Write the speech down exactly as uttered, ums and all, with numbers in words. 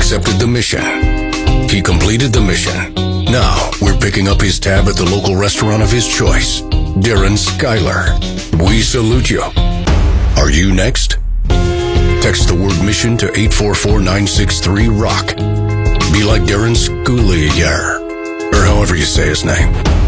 accepted the mission. He completed the mission. Now, we're picking up his tab at the local restaurant of his choice. Darren Skylar. We salute you. Are you next? Text the word mission to eight four four nine six three ROCK. Be like Darren Skylar, or however you say his name.